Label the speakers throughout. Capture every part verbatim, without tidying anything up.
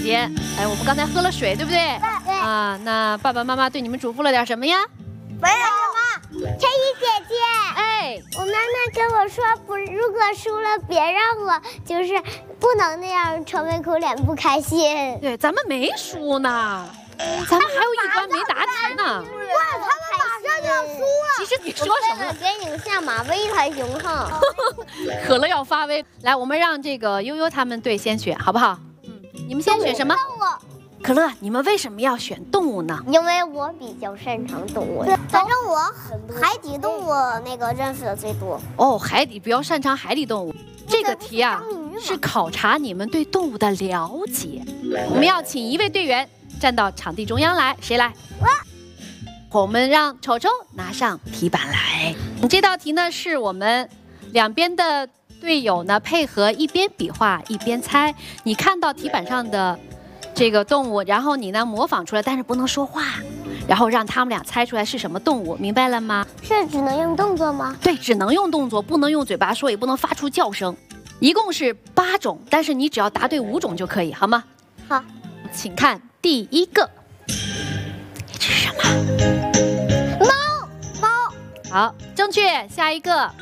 Speaker 1: 姐，哎，我们刚才喝了水，对不对？
Speaker 2: 对。
Speaker 1: 啊，那爸爸妈妈对你们嘱咐了点什么呀？
Speaker 2: 没有什么。陈怡姐姐，
Speaker 1: 哎，
Speaker 2: 我妈妈跟我说，不，如果输了别让我，就是不能那样愁眉苦脸不开心。
Speaker 1: 对，咱们没输呢，咱们还有一关没答题呢。
Speaker 2: 哇，他们马上就要输了。
Speaker 1: 其实你说什么？
Speaker 2: 给你们下马威才行哈。
Speaker 1: 可乐要发威，来，我们让这个悠悠他们队先选，好不好？嗯，你们先选什么？
Speaker 2: 动物。
Speaker 1: 可乐，你们为什么要选动物呢？
Speaker 2: 因为我比较擅长动物，反正我海底动物那个认识的最多。
Speaker 1: 哦，海底比较擅长海底动物。这个题啊，是考察你们对动物的了解。我们要请一位队员站到场地中央来，谁来？我们让丑丑拿上题板来。这道题呢，是我们两边的队友呢配合，一边比划一边猜。你看到题板上的这个动物，然后你呢模仿出来，但是不能说话，然后让他们俩猜出来是什么动物，明白了吗？
Speaker 2: 是只能用动作吗？
Speaker 1: 对，只能用动作，不能用嘴巴说，也不能发出叫声。一共是八种，但是你只要答对五种就可以，好吗？
Speaker 2: 好，
Speaker 1: 请看第一个，这是什么？
Speaker 2: 猫，猫。
Speaker 1: 好，正确。下一个，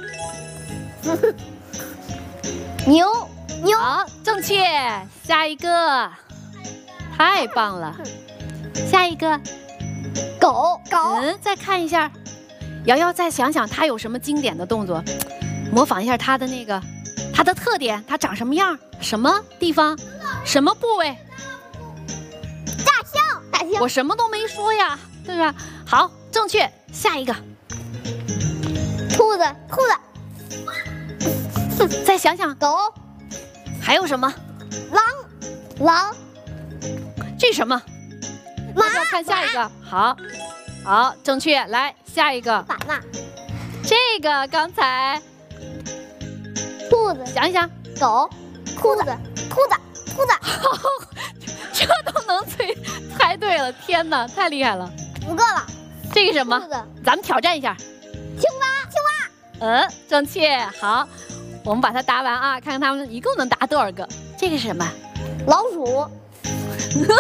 Speaker 2: 牛，牛。
Speaker 1: 好，正确。下一个，太棒了。下一个，
Speaker 2: 狗，狗。
Speaker 1: 嗯，再看一下，瑶瑶再想想它有什么经典的动作，模仿一下它的那个，它的特点，它长什么样，什么地方，什么部位？
Speaker 2: 大象，大象。
Speaker 1: 我什么都没说呀，对吧？好，正确。下一个，
Speaker 2: 兔子，兔
Speaker 1: 子。再想想，
Speaker 2: 狗。
Speaker 1: 还有什么？
Speaker 2: 狼，狼。
Speaker 1: 这是什么？
Speaker 2: 马。
Speaker 1: 要看下一个。好，好，正确。来，下一个。
Speaker 2: 马马。
Speaker 1: 这个刚才。
Speaker 2: 兔子。
Speaker 1: 想一想，
Speaker 2: 狗。兔子，兔子，兔子。
Speaker 1: 这都能猜猜对了，天哪，太厉害了！
Speaker 2: 五个了。
Speaker 1: 这个什么？
Speaker 2: 兔子。
Speaker 1: 咱们挑战一下。
Speaker 2: 青蛙，青
Speaker 1: 蛙。嗯，正确。好，我们把它答完啊，看看他们一共能答多少个。这个是什么？
Speaker 2: 老鼠。